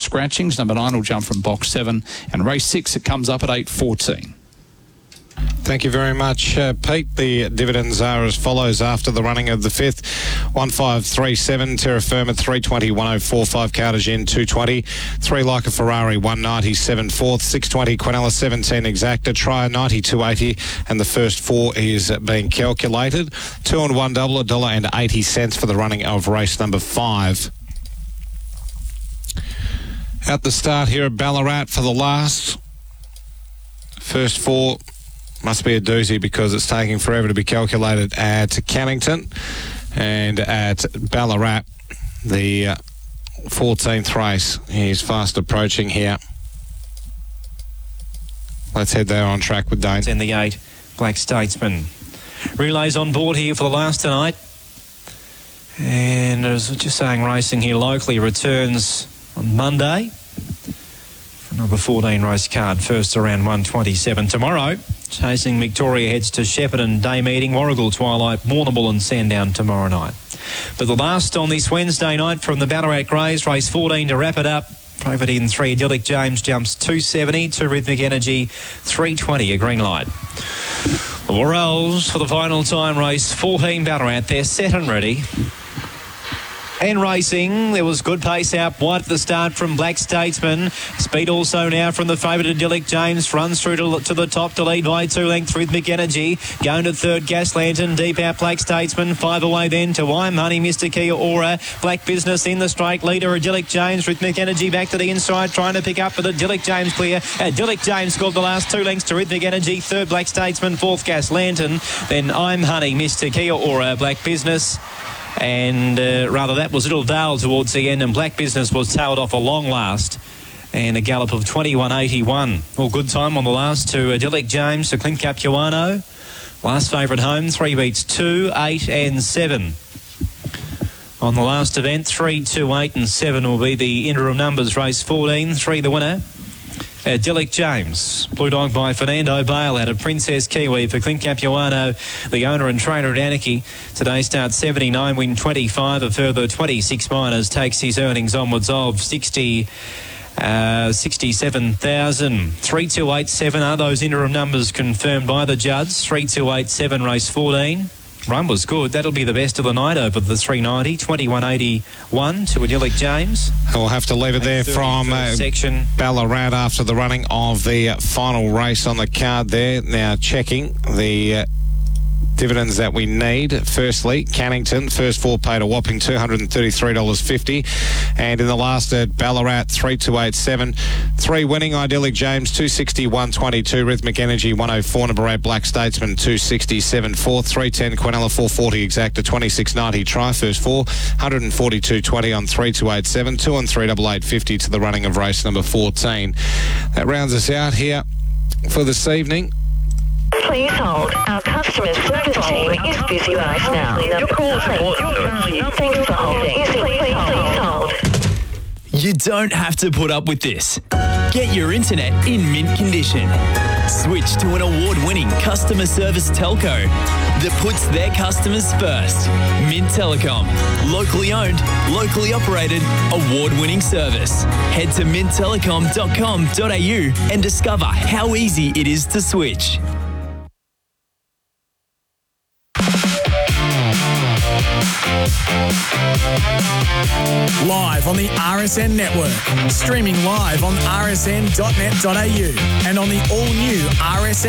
scratchings. Number 9 will jump from box 7. And race 6, it comes up at 8:14. Thank you very much, Pete. The dividends are as follows after the running of the 5th. 1537, Terra Firma 320, 104, 5 Cartagena 220, 3 Like a Ferrari 197 fourth, 620 Quinella 17 Exacta, Trier 90 280, and the first 4 is being calculated. 2 and 1 double, $1.80 for the running of race number 5. At the start here at Ballarat for the last. First 4 must be a doozy because it's taking forever to be calculated at Cannington. And at Ballarat, the 14th race is fast approaching here. Let's head there on track with Dane. In the 8, Black Statesman. Relays on board here for the last tonight. And as I was just saying, racing here locally returns on Monday. Another 14 race card, first around 127 tomorrow. Chasing Victoria heads to Shepparton Day Meeting, Warragul Twilight, Warrnambool and Sandown tomorrow night. But the last on this Wednesday night from the Ballarat Greys, race 14 to wrap it up. Favourite in 3, Idyllic James jumps 270, 2 Rhythmic Energy 320, a green light. The Warrells for the final time, race 14 Ballarat. They're set and ready. And racing, there was good pace out wide at the start from Black Statesman. Speed also now from the favourite Idyllic James. Runs through to the top to lead by 2 lengths. Rhythmic Energy going to third. Gas Lantern deep out Black Statesman. 5 away then to I'm Honey, Mr. Kia Aura. Black Business in the straight. Leader Idyllic James. Rhythmic Energy back to the inside trying to pick up with Idyllic James clear. Idyllic James scored the last 2 lengths to Rhythmic Energy. Third Black Statesman. Fourth Gas Lantern. Then I'm Honey, Mr. Kia Aura. Black Business. And that was Little Dale towards the end, and Black Business was tailed off a long last and a gallop of 21.81. Well, good time on the last to Idyllic James to Clint Capuano. Last favourite home, 3 beats 2, 8 and 7. On the last event, 3, 2, 8 and 7 will be the interim numbers. Race 14, 3 the winner. Idyllic James, Blue Dog by Fernando Bale out of Princess Kiwi for Clint Capuano, the owner and trainer at Anarchy. Today starts 79, win 25, a further 26 minors, takes his earnings onwards of 67,000. 3287 are those interim numbers confirmed by the judge. 3287 race 14. Run was good. That'll be the best of the night over the 390. 2181 to Idyllic James. We'll have to leave it there from section Ballarat after the running of the final race on the card there. Now checking the dividends that we need. Firstly, Cannington, first 4 paid a whopping $233.50. And in the last at Ballarat, 3287. 3 winning, Idyllic James, 260.122. Rhythmic Energy, 104. Number 8, Black Statesman, 267. 4th, 310. Quinella, 440. Exacta, 2690. Try first 4, 142.20 on 3287. 2 and 3, 88.50 to the running of race number 14. That rounds us out here for this evening. Please hold. Our customer service team is busy right now. Your call is important. Thanks for holding. Please hold. You don't have to put up with this. Get your internet in mint condition. Switch to an award-winning customer service telco that puts their customers first. Mint Telecom. Locally owned, locally operated, award-winning service. Head to minttelecom.com.au and discover how easy it is to switch. Live on the RSN network, streaming live on rsn.net.au and on the all-new RSN